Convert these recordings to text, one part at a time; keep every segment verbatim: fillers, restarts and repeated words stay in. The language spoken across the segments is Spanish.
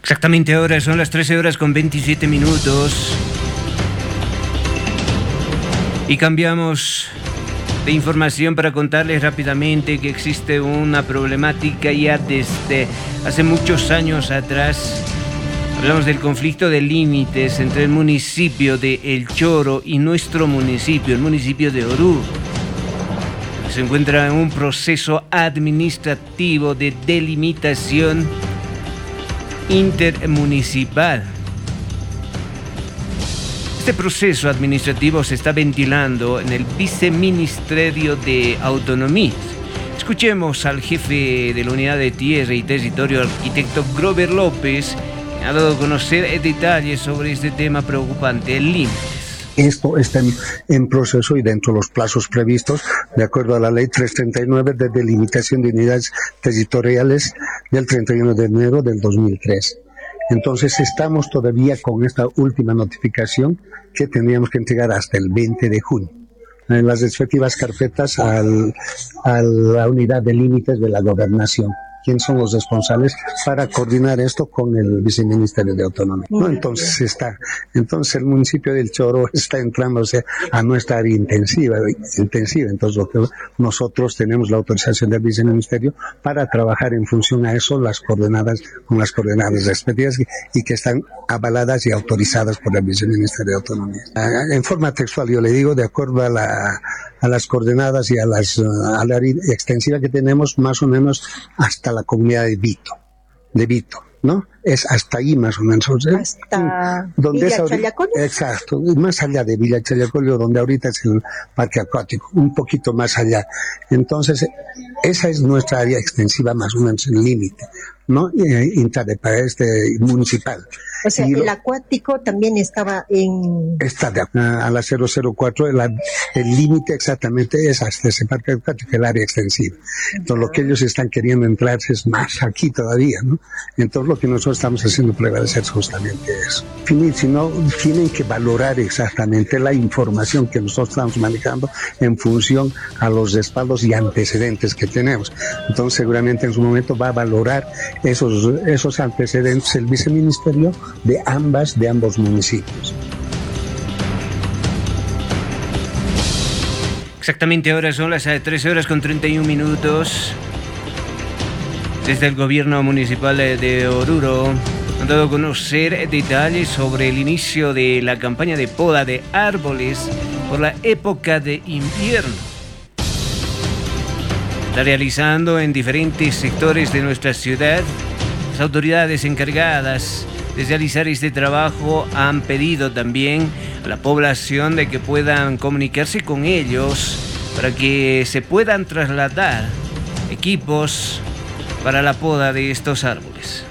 Exactamente ahora son las trece horas con veintisiete minutos. Y cambiamos de información para contarles rápidamente que existe una problemática ya desde hace muchos años atrás. Hablamos del conflicto de límites entre el municipio de El Choro y nuestro municipio, el municipio de Oruro. Se encuentra en un proceso administrativo de delimitación intermunicipal. Este proceso administrativo se está ventilando en el Viceministerio de Autonomía. Escuchemos al jefe de la Unidad de Tierra y Territorio, arquitecto Grover López, que ha dado a conocer detalles sobre este tema preocupante, el límite. Esto está en, en proceso y dentro de los plazos previstos, de acuerdo a la ley trescientos treinta y nueve de delimitación de unidades territoriales del treinta y uno de enero del dos mil tres. Entonces estamos todavía con esta última notificación que tendríamos que entregar hasta el veinte de junio en las respectivas carpetas al, a la unidad de límites de la gobernación. ¿Quiénes son los responsables para coordinar esto con el Viceministerio de Autonomía? ¿No? Entonces está, entonces el municipio del Choro está entrándose a nuestra área intensiva, intensiva. Entonces lo que nosotros tenemos la autorización del Viceministerio para trabajar en función a eso, las coordenadas, con las coordenadas respectivas y que están avaladas y autorizadas por el Viceministerio de Autonomía. En forma textual yo le digo, de acuerdo a la a las coordenadas y a las a la área extensiva que tenemos, más o menos hasta la comunidad de Vito, de Vito, ¿no? Es hasta ahí más o menos. ¿eh? Hasta donde Villa es ahorita, Challacolio. Exacto, más allá de Villa Challacolio, donde ahorita es el parque acuático, un poquito más allá. Entonces, esa es nuestra área extensiva, más o menos el límite, ¿no? Intradepa, este municipal. O sea, y el lo, acuático también estaba en... Está de, a la cero cero cuatro, el, el límite exactamente es hasta ese parque acuático, el área extensiva. Entonces, lo que ellos están queriendo entrar es más aquí todavía, ¿no? Entonces, lo que nosotros estamos haciendo prevalecer es justamente eso. Si no, tienen que valorar exactamente la información que nosotros estamos manejando en función a los respaldos y antecedentes que tenemos. Entonces, seguramente en su momento va a valorar esos, esos antecedentes el Viceministerio de ambas, de ambos municipios. Exactamente ahora son las trece horas con treinta y un minutos. Desde el gobierno municipal de Oruro han dado a conocer detalles sobre el inicio de la campaña de poda de árboles por la época de invierno. Está realizando en diferentes sectores de nuestra ciudad. Las autoridades encargadas de realizar este trabajo han pedido también a la población de que puedan comunicarse con ellos para que se puedan trasladar equipos para la poda de estos árboles.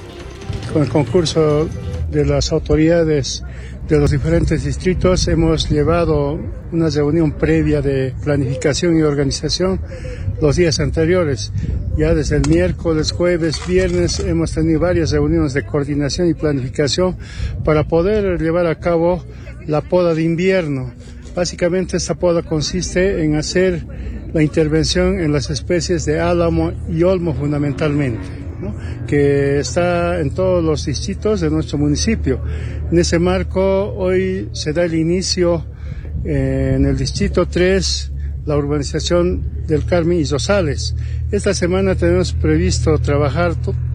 Con el concurso de las autoridades de los diferentes distritos hemos llevado una reunión previa de planificación y organización los días anteriores. Ya desde el miércoles, jueves, viernes hemos tenido varias reuniones de coordinación y planificación para poder llevar a cabo la poda de invierno. Básicamente esta poda consiste en hacer la intervención en las especies de álamo y olmo fundamentalmente, ¿no? Que está en todos los distritos de nuestro municipio. En ese marco hoy se da el inicio eh, en el distrito tres, la urbanización del Carmen y Rosales. Esta semana tenemos previsto trabajar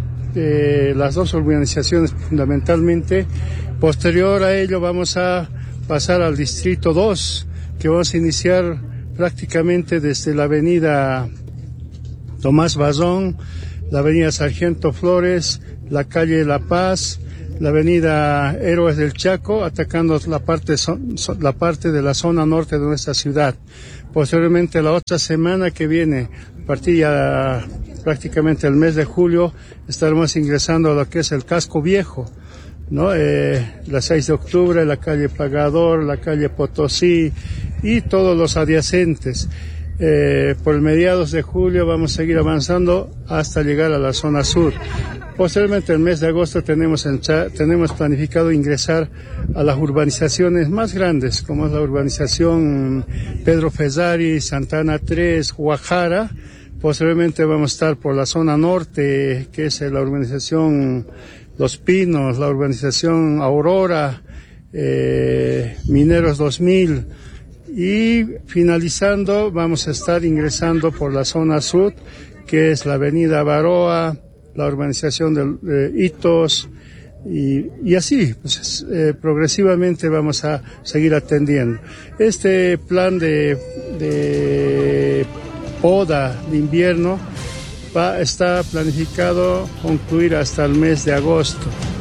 eh, las dos urbanizaciones fundamentalmente. Posterior a ello vamos a pasar al distrito dos, que vamos a iniciar prácticamente desde la avenida Tomás Bazón, la avenida Sargento Flores, la calle La Paz, la avenida Héroes del Chaco, atacando la parte, la parte de la zona norte de nuestra ciudad. Posteriormente, la otra semana que viene, a partir ya prácticamente el mes de julio, estaremos ingresando a lo que es el Casco Viejo, ¿no? Eh, la seis de octubre, la calle Pagador, la calle Potosí y todos los adyacentes. Eh, por el mediados de julio vamos a seguir avanzando hasta llegar a la zona sur. Posteriormente, el mes de agosto tenemos, en, tenemos planificado ingresar a las urbanizaciones más grandes, como es la urbanización Pedro Fesari, Santana tres, Guajara, Posteriormente vamos a estar por la zona norte, que es la urbanización Los Pinos, la urbanización Aurora, eh, Mineros dos mil, y finalizando vamos a estar ingresando por la zona sur, que es la avenida Baroa, la urbanización de eh, Hitos, y, y así pues, eh, progresivamente vamos a seguir atendiendo. Este plan de, de poda de invierno va, está planificado concluir hasta el mes de agosto.